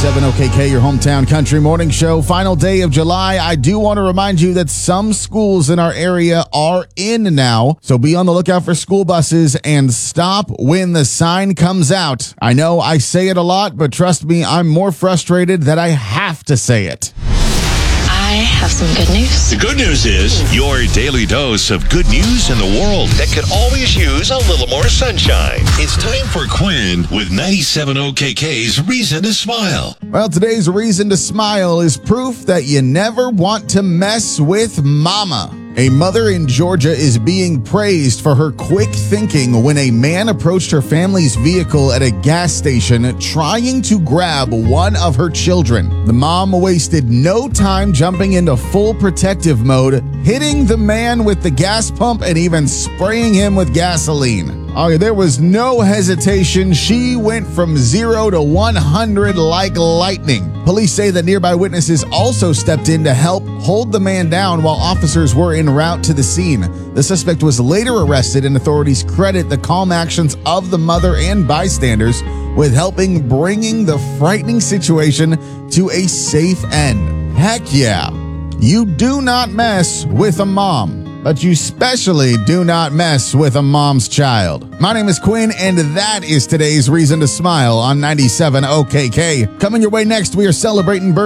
97 OKK, your hometown country morning show. Final day of July. I do want to remind you that some schools in our area are in now, so be on the lookout for school buses and stop when the sign comes out. I know I say it a lot, but trust me, I'm more frustrated that I have to say it. I have some good news. The good news is your daily dose of good news in the world that could always use a little more sunshine. It's time for Quinn with 97 OKK's Reason to Smile. Well, today's reason to smile is proof that you never want to mess with mama. A mother in Georgia is being praised for her quick thinking when a man approached her family's vehicle at a gas station trying to grab one of her children. The mom wasted no time jumping into full protective mode, hitting the man with the gas pump and even spraying him with gasoline. Oh, there was no hesitation. She went from 0 to 100 like lightning. Police say that nearby witnesses also stepped in to help hold the man down while officers were en route to the scene. The suspect was later arrested, and authorities credit the calm actions of the mother and bystanders with helping bringing the frightening situation to a safe end. Heck yeah. You do not mess with a mom, but you especially do not mess with a mom's child. My name is Quinn, and that is today's Reason to Smile on 97 OKK. Coming your way next, we are celebrating birthdays.